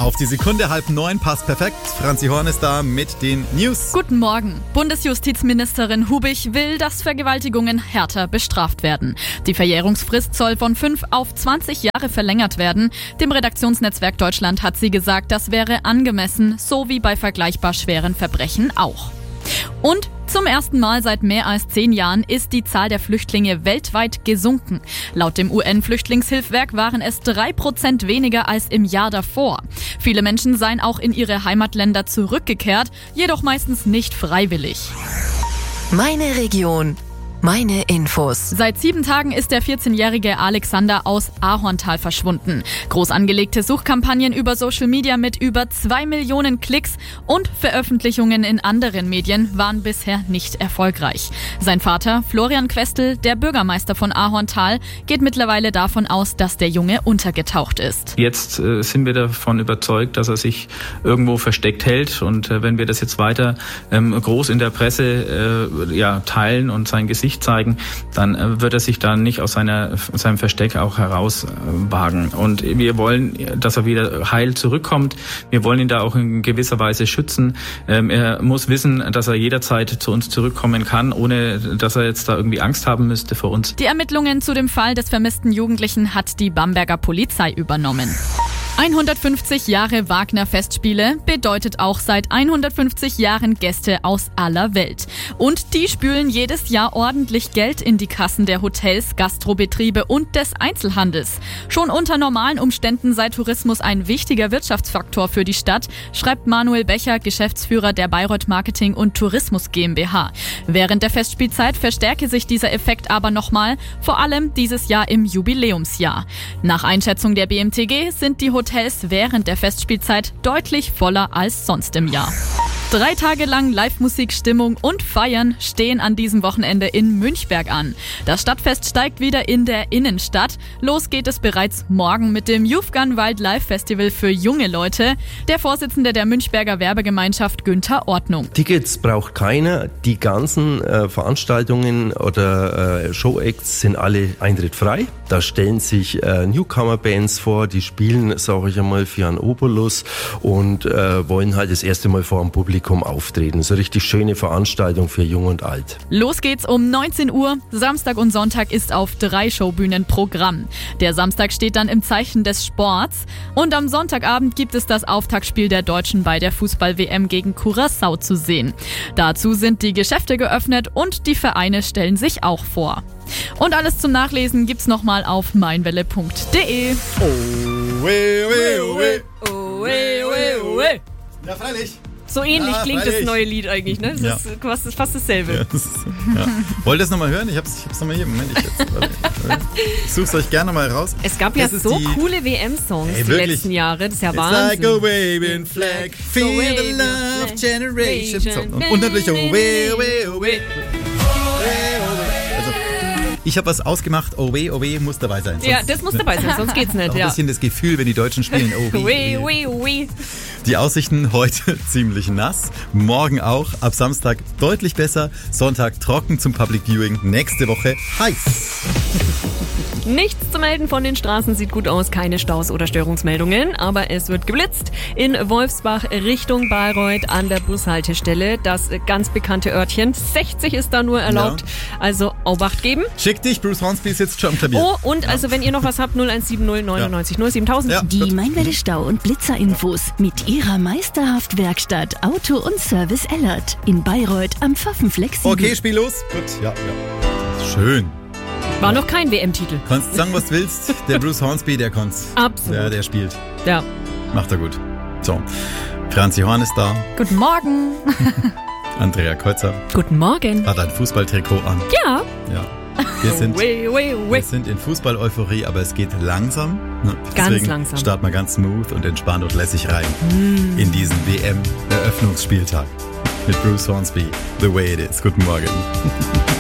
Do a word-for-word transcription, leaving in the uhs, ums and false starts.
Auf die Sekunde halb neun passt perfekt. Franzi Horn ist da mit den News. Guten Morgen. Bundesjustizministerin Hubich will, dass Vergewaltigungen härter bestraft werden. Die Verjährungsfrist soll von fünf auf zwanzig Jahre verlängert werden. Dem Redaktionsnetzwerk Deutschland hat sie gesagt, das wäre angemessen, so wie bei vergleichbar schweren Verbrechen auch. Und zum ersten Mal seit mehr als zehn Jahren ist die Zahl der Flüchtlinge weltweit gesunken. Laut dem U N-Flüchtlingshilfswerk waren es drei Prozent weniger als im Jahr davor. Viele Menschen seien auch in ihre Heimatländer zurückgekehrt, jedoch meistens nicht freiwillig. Meine Region. Meine Infos. Seit sieben Tagen ist der vierzehnjährige Alexander aus Ahorntal verschwunden. Groß angelegte Suchkampagnen über Social Media mit über zwei Millionen Klicks und Veröffentlichungen in anderen Medien waren bisher nicht erfolgreich. Sein Vater, Florian Questel, der Bürgermeister von Ahorntal, geht mittlerweile davon aus, dass der Junge untergetaucht ist. Jetzt äh, sind wir davon überzeugt, dass er sich irgendwo versteckt hält. Und äh, wenn wir das jetzt weiter ähm, groß in der Presse äh, ja, teilen und sein Gesicht zeigen, dann wird er sich dann nicht aus seiner, seinem Versteck auch herauswagen. Und wir wollen, dass er wieder heil zurückkommt. Wir wollen ihn da auch in gewisser Weise schützen. Er muss wissen, dass er jederzeit zu uns zurückkommen kann, ohne dass er jetzt da irgendwie Angst haben müsste vor uns. Die Ermittlungen zu dem Fall des vermissten Jugendlichen hat die Bamberger Polizei übernommen. hundertfünfzig Jahre Wagner-Festspiele bedeutet auch seit hundertfünfzig Jahren Gäste aus aller Welt. Und die spülen jedes Jahr ordentlich Geld in die Kassen der Hotels, Gastrobetriebe und des Einzelhandels. Schon unter normalen Umständen sei Tourismus ein wichtiger Wirtschaftsfaktor für die Stadt, schreibt Manuel Becher, Geschäftsführer der Bayreuth Marketing und Tourismus GmbH. Während der Festspielzeit verstärke sich dieser Effekt aber nochmal, vor allem dieses Jahr im Jubiläumsjahr. Nach Einschätzung der B M T G sind die Hotels während der Festspielzeit deutlich voller als sonst im Jahr. Drei Tage lang Live-Musik, Stimmung und Feiern stehen an diesem Wochenende in Münchberg an. Das Stadtfest steigt wieder in der Innenstadt. Los geht es bereits morgen mit dem Youth Gun Wild Life Festival für junge Leute. Der Vorsitzende der Münchberger Werbegemeinschaft Günther Ordnung. Tickets braucht keiner. Die ganzen äh, Veranstaltungen oder äh, Show-Acts sind alle eintrittfrei. Da stellen sich äh, Newcomer-Bands vor, die spielen, sage ich einmal, für einen Obolus und äh, wollen halt das erste Mal vor dem Publikum auftreten. So eine richtig schöne Veranstaltung für Jung und Alt. Los geht's um neunzehn Uhr. Samstag und Sonntag ist auf drei Showbühnen Programm. Der Samstag steht dann im Zeichen des Sports. Und am Sonntagabend gibt es das Auftaktspiel der Deutschen bei der Fußball-W M gegen Curaçao zu sehen. Dazu sind die Geschäfte geöffnet und die Vereine stellen sich auch vor. Und alles zum Nachlesen gibt's nochmal auf meinwelle punkt de. Oh, weh, weh, weh. Oh, weh, weh, weh. Ja, freilich. So ähnlich ja, klingt freilich. Das neue Lied eigentlich, ne? Das ja. ist fast, fast dasselbe. Ja, das ist, ja. Wollt ihr es nochmal hören? Ich hab's, ich hab's nochmal hier. Moment, ich, jetzt, ich such's euch gerne mal raus. Es gab ja das so die, coole W M-Songs ey, die wirklich? letzten Jahre. Das ist ja It's Wahnsinn. like a waving flag, feel So the love waving generation. flag. So, und, und natürlich oh, weh, weh, oh, weh. Also, ich habe was ausgemacht, oh weh, oh weh, muss dabei sein. Sonst, Ja, das muss dabei sein, sonst geht's nicht. auch ein Ja. bisschen das Gefühl, wenn die Deutschen spielen, oh weh, Weh, weh, weh. Die Aussichten heute ziemlich nass, morgen auch, ab Samstag deutlich besser, Sonntag trocken zum Public Viewing, nächste Woche heiß. Nichts zu melden von den Straßen, sieht gut aus, keine Staus oder Störungsmeldungen, aber es wird geblitzt in Wolfsbach Richtung Bayreuth an der Bushaltestelle, das ganz bekannte Örtchen. sechzig ist da nur erlaubt, Ja. also Obacht geben. Schick dich, Bruce Hornsby sitzt schon am Klavier. Oh, und also wenn ihr noch was habt, null eins sieben null neunundneunzig null siebentausend. Ja. Die Meinwelle Stau- und Blitzerinfos mit ihrer meisterhaft Werkstatt Auto und Service Ellert in Bayreuth am Pfaffenfleck sieben. Okay, Spiel los. Gut, ja, ja. Schön. War noch kein W M-Titel. Kannst sagen, was du willst. Der Bruce Hornsby, der kann's. Absolut. Ja, der spielt. Ja. Macht er gut. So, Franzi Horn ist da. Guten Morgen. Andrea Kreuzer Guten Morgen. hat ein Fußballtrikot an. Ja. Ja. Wir sind, Weh, weh, wir weh. sind in Fußball-Euphorie, aber es geht langsam. Ne? Ganz Deswegen langsam. starten wir ganz smooth und entspannt und lässig rein Mm. in diesen W M-Eröffnungsspieltag mit Bruce Hornsby. The way it is. Guten Morgen.